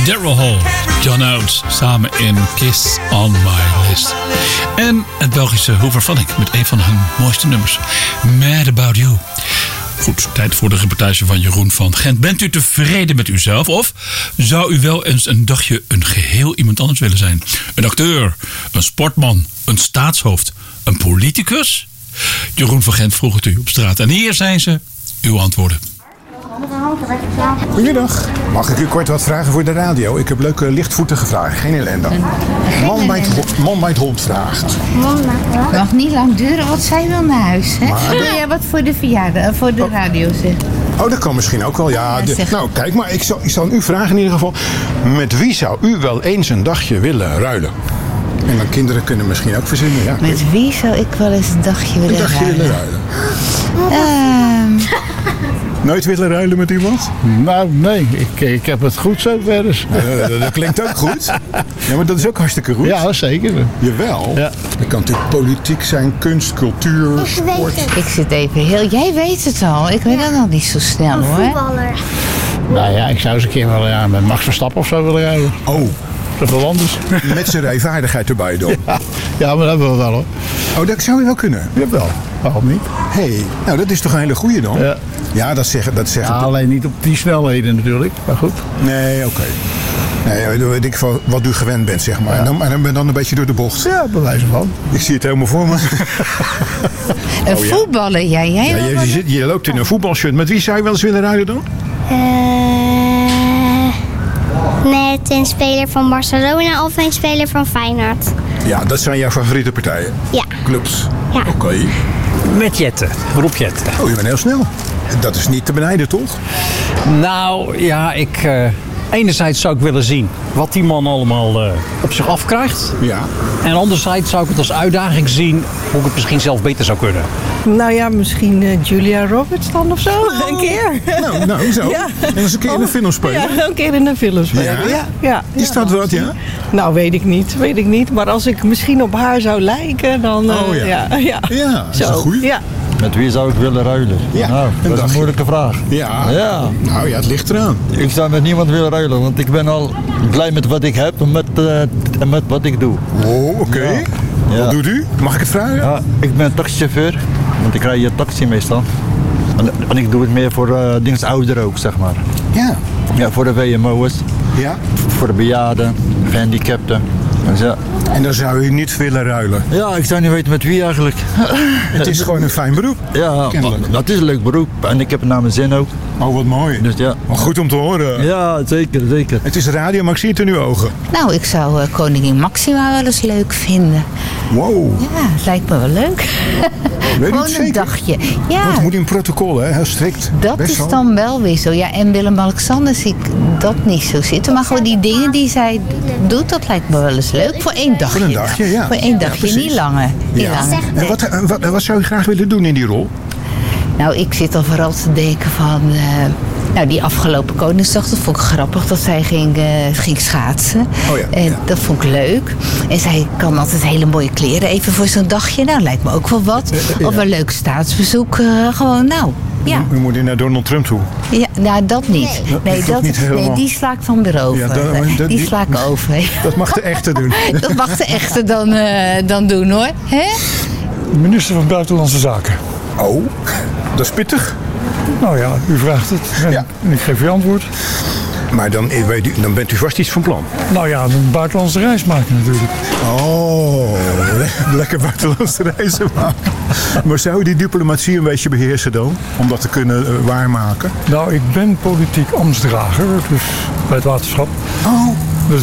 Daryl Hall, John Oates, samen in Kiss on My List. En het Belgische Hoover Phonic met een van hun mooiste nummers, Mad About You. Goed, tijd voor de reportage van Jeroen van Gent. Bent u tevreden met uzelf? Of zou u wel eens een dagje een geheel iemand anders willen zijn? Een acteur, een sportman, een staatshoofd, een politicus? Jeroen van Gent vroeg het u op straat. En hier zijn ze, uw antwoorden. Goedemiddag. Mag ik u kort wat vragen voor de radio? Ik heb leuke lichtvoetige vragen, geen ellende. Man bij het hond vraagt. Het mag niet lang duren, want zij wil naar huis. Hè? Wil jij wat voor de verjaardag, voor de radio zeggen? Oh, dat kan misschien ook wel, ja. Nou, kijk maar, ik zal u vragen in ieder geval. Met wie zou u wel eens een dagje willen ruilen? En dan kinderen kunnen misschien ook verzinnen, ja. Met wie zou ik wel eens een dagje willen ruilen? Nooit willen ruilen met iemand? Nou, nee. Ik heb het goed zo verder. Dat klinkt ook goed. Ja, maar dat is ook hartstikke goed. Ja, zeker. Jawel. Ja. Dat kan natuurlijk politiek zijn, kunst, cultuur, sport. Ik zit even heel... Jij weet het al. Ik weet dat nog niet zo snel, hoor. Een voetballer. Nou ja, ik zou eens een keer wel met Max Verstappen of zo willen rijden. Oh. Dat is wel anders. Met zijn rijvaardigheid erbij dan. Ja, maar dat hebben we wel, hoor. Oh, dat zou je wel kunnen. Jawel. Waarom niet? Hé, nou dat is toch een hele goeie dan? Ja. Ja, dat zeggen. Ja, alleen niet op die snelheden natuurlijk, maar goed. Nee, oké. Nee, weet ik van wat u gewend bent, zeg maar. Ja. En dan een beetje door de bocht. Ja, bij wijze van. Ik zie het helemaal voor me. Een voetballer, jij? Je loopt in een voetbalshirt. Met wie zou je wel eens willen ruilen dan? Met een speler van Barcelona of een speler van Feyenoord. Ja, dat zijn jouw favoriete partijen? Ja. Clubs? Ja. Oké. Met Jette, Rob Jette. Oh, je bent heel snel. Dat is niet te benijden, toch? Nou, ja, enerzijds zou ik willen zien wat die man allemaal op zich afkrijgt. Ja. En anderzijds zou ik het als uitdaging zien hoe ik het misschien zelf beter zou kunnen. Nou ja, misschien Julia Roberts dan of zo. Een keer. Nou, zo. Ja. En eens een keer in een film spelen. Ja, een keer in een film spelen. Ja. Is dat wat, ja? Nou, weet ik niet. Maar als ik misschien op haar zou lijken, dan... Ja, dat is een goeie. Ja. Met wie zou ik willen ruilen? Ja, nou, dat is een moeilijke vraag. Ja. Nou ja, het ligt eraan. Ik zou met niemand willen ruilen, want ik ben al blij met wat ik heb en met wat ik doe. Oh, oké. Ja. Wat doet u? Mag ik het vragen? Ja, ik ben taxichauffeur, want ik rij hier taxi meestal. En ik doe het meer voor ouderen ook, zeg maar. Ja. Ja, voor de WMO'ers. Ja. Voor de bejaarden, gehandicapten. Dus ja. En dan zou u niet willen ruilen? Ja, ik zou niet weten met wie eigenlijk. Het is gewoon een fijn beroep. Ja, dat is een leuk beroep. En ik heb het naar mijn zin ook. Oh, wat mooi. Dus ja. Maar goed om te horen. Ja, zeker. Het is radio, maar ik zie het in uw ogen. Nou, ik zou koningin Maxima wel eens leuk vinden. Wow. Ja, het lijkt me wel leuk. Gewoon een dagje. Ja. Het moet in protocol, hè? Heel strikt. Dat Best is wel. dan wel weer zo. Ja, en Willem-Alexander zie ik dat niet zo zitten. Maar gewoon die dingen die zij doet, dat lijkt me wel eens leuk. Voor één dagje. Voor een dagje, ja. Voor één dagje, precies. niet langer. Niet langer. En wat zou je graag willen doen in die rol? Nou, ik zit al vooral te denken van... die afgelopen Koningsdag, dat vond ik grappig dat zij ging schaatsen. Oh ja, En dat vond ik leuk. En zij kan altijd hele mooie kleren even voor zo'n dagje. Nou, lijkt me ook wel wat. Of een leuk staatsbezoek. Gewoon, nou, ja. U moet naar Donald Trump toe. Ja, nou, dat niet. Nee, die sla ik dan weer over. Ja, die sla ik over. Dat mag de echte doen. Dat mag de echte dan doen, hoor. Hè? Minister van Buitenlandse Zaken. Oh, dat is pittig. Nou ja, u vraagt het. En ik geef u antwoord. Maar dan bent u vast iets van plan. Nou ja, een buitenlandse reis maken natuurlijk. Oh, lekker buitenlandse reizen maken. Maar zou u die diplomatie een beetje beheersen dan? Om dat te kunnen waarmaken? Nou, ik ben politiek ambtsdrager, dus bij het waterschap. Oh.